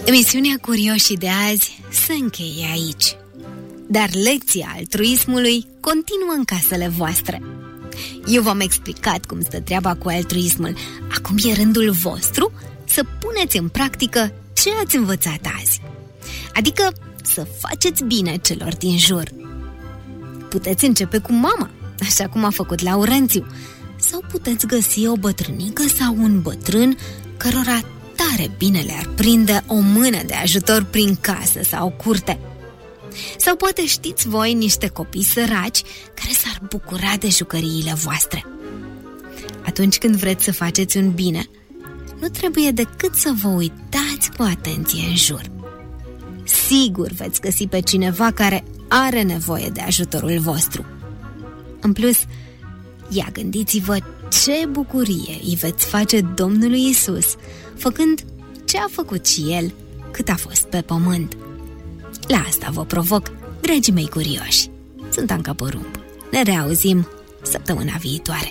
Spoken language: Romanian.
Emisiunea Curioșii de azi se încheie aici. Dar lecția altruismului continuă în casele voastre. Eu v-am explicat cum stă treaba cu altruismul. Acum e rândul vostru să puneți în practică ce ați învățat azi. Adică să faceți bine celor din jur. Puteți începe cu mama, așa cum a făcut Laurențiu, sau puteți găsi o bătrânică sau un bătrân cărora tare bine le-ar prinde o mână de ajutor prin casă sau curte. Sau poate știți voi niște copii săraci care s-ar bucura de jucăriile voastre. Atunci când vreți să faceți un bine, nu trebuie decât să vă uitați cu atenție în jur. Sigur veți găsi pe cineva care are nevoie de ajutorul vostru. În plus, ia gândiți-vă ce bucurie îi veți face Domnului Iisus, făcând ce a făcut și El cât a fost pe pământ. La asta vă provoc, dragii mei curioși. Sunt Anca Porumb. Ne reauzim săptămâna viitoare.